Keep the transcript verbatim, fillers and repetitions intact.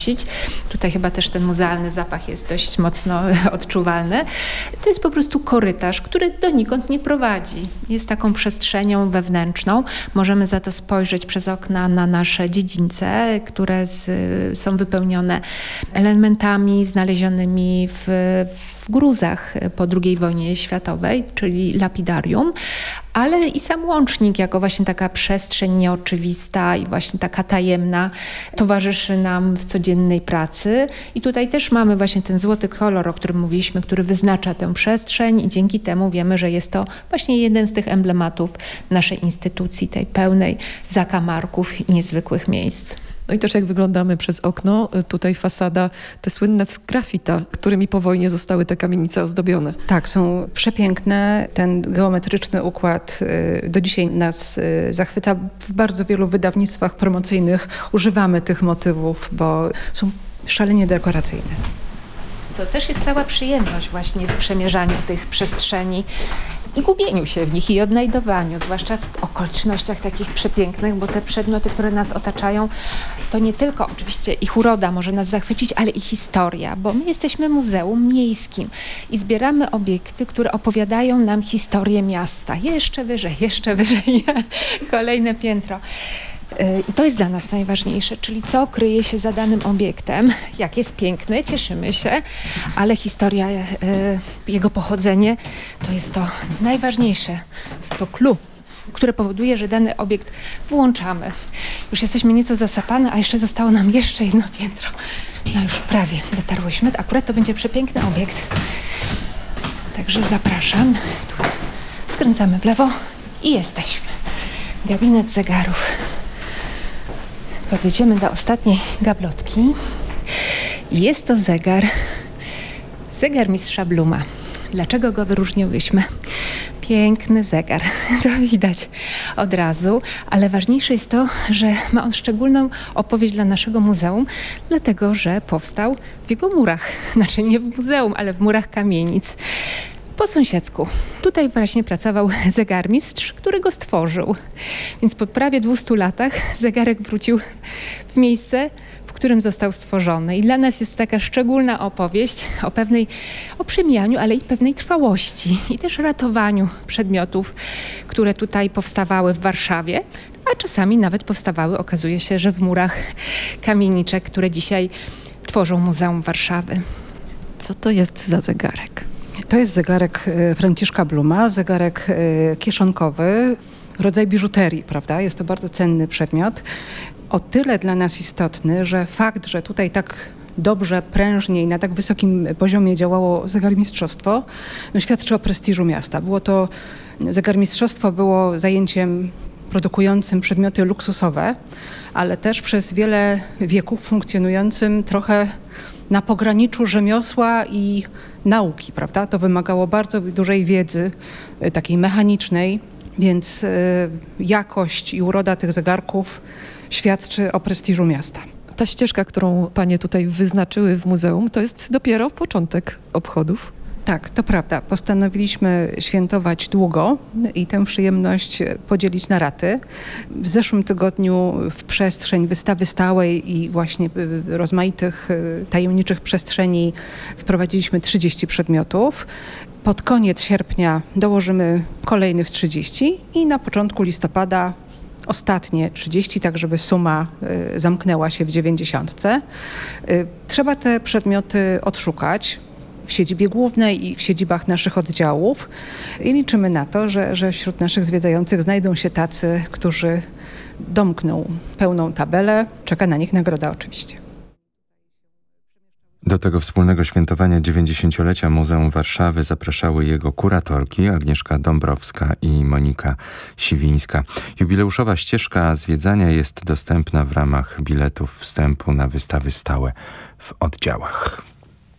Tutaj chyba też ten muzealny zapach jest dość mocno odczuwalny. To jest po prostu korytarz, który donikąd nie prowadzi. Jest taką przestrzenią wewnętrzną. Możemy za to spojrzeć przez okna na nasze dziedzińce, które z, są wypełnione elementami znalezionymi w, w gruzach po drugiej wojnie światowej, czyli lapidarium, ale i sam łącznik jako właśnie taka przestrzeń nieoczywista i właśnie taka tajemna towarzyszy nam w codziennej pracy. I tutaj też mamy właśnie ten złoty kolor, o którym mówiliśmy, który wyznacza tę przestrzeń i dzięki temu wiemy, że jest to właśnie jeden z tych emblematów naszej instytucji, tej pełnej zakamarków i niezwykłych miejsc. No i też jak wyglądamy przez okno, tutaj fasada, te słynne graffita, którymi po wojnie zostały te kamienice ozdobione. Tak, są przepiękne. Ten geometryczny układ do dzisiaj nas zachwyca. W bardzo wielu wydawnictwach promocyjnych używamy tych motywów, bo są szalenie dekoracyjne. To też jest cała przyjemność właśnie w przemierzaniu tych przestrzeni i gubieniu się w nich i odnajdowaniu, zwłaszcza w okolicznościach takich przepięknych, bo te przedmioty, które nas otaczają, to nie tylko oczywiście ich uroda może nas zachwycić, ale i historia, bo my jesteśmy muzeum miejskim i zbieramy obiekty, które opowiadają nam historię miasta. Jeszcze wyżej, jeszcze wyżej, kolejne piętro. I to jest dla nas najważniejsze, czyli co kryje się za danym obiektem, jak jest piękny, cieszymy się, ale historia, jego pochodzenie to jest to najważniejsze, to clue, które powoduje, że dany obiekt włączamy. Już jesteśmy nieco zasapane, a jeszcze zostało nam jeszcze jedno piętro. No już prawie dotarłyśmy, akurat to będzie przepiękny obiekt. Także zapraszam, tu skręcamy w lewo i jesteśmy. Gabinet zegarów. Podejdziemy do ostatniej gablotki. Jest to zegar, zegar mistrza Bluma. Dlaczego go wyróżniłyśmy? Piękny zegar, to widać od razu, ale ważniejsze jest to, że ma on szczególną opowieść dla naszego muzeum, dlatego że powstał w jego murach, znaczy nie w muzeum, ale w murach kamienic. Po sąsiedzku. Tutaj właśnie pracował zegarmistrz, który go stworzył. Więc po prawie dwustu latach zegarek wrócił w miejsce, w którym został stworzony. I dla nas jest taka szczególna opowieść o pewnej, o przemijaniu, ale i pewnej trwałości i też ratowaniu przedmiotów, które tutaj powstawały w Warszawie, a czasami nawet powstawały, okazuje się, że w murach kamieniczek, które dzisiaj tworzą Muzeum Warszawy. Co to jest za zegarek? To jest zegarek Franciszka Bluma, zegarek kieszonkowy, rodzaj biżuterii, prawda? Jest to bardzo cenny przedmiot. O tyle dla nas istotny, że fakt, że tutaj tak dobrze, prężnie i na tak wysokim poziomie działało zegarmistrzostwo, no świadczy o prestiżu miasta. Było to, zegarmistrzostwo było zajęciem produkującym przedmioty luksusowe, ale też przez wiele wieków funkcjonującym trochę na pograniczu rzemiosła i nauki, prawda? To wymagało bardzo dużej wiedzy, takiej mechanicznej, więc jakość i uroda tych zegarków świadczy o prestiżu miasta. Ta ścieżka, którą panie tutaj wyznaczyły w muzeum, to jest dopiero początek obchodów. Tak, to prawda. Postanowiliśmy świętować długo i tę przyjemność podzielić na raty. W zeszłym tygodniu w przestrzeń wystawy stałej i właśnie rozmaitych tajemniczych przestrzeni wprowadziliśmy trzydzieści przedmiotów. Pod koniec sierpnia dołożymy kolejnych trzydzieści i na początku listopada ostatnie trzydzieści, tak żeby suma y, zamknęła się w dziewięćdziesiątce. Y, trzeba te przedmioty odszukać w siedzibie głównej i w siedzibach naszych oddziałów i liczymy na to, że, że wśród naszych zwiedzających znajdą się tacy, którzy domkną pełną tabelę. Czeka na nich nagroda oczywiście. Do tego wspólnego świętowania dziewięćdziesięciolecia Muzeum Warszawy zapraszały jego kuratorki Agnieszka Dąbrowska i Monika Siwińska. Jubileuszowa ścieżka zwiedzania jest dostępna w ramach biletów wstępu na wystawy stałe w oddziałach.